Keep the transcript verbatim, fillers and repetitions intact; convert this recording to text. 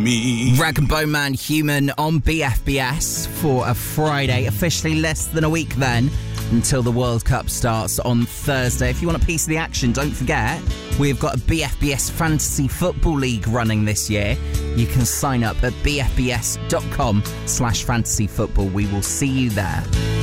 me. Rag and Bone Man Human on B F B S for a Friday. Officially less than a week then until the World Cup starts on Thursday. If you want a piece of the action, don't forget, we've got a B F B S Fantasy Football League running this year. You can sign up at bfbs.com slash fantasy football. We will see you there.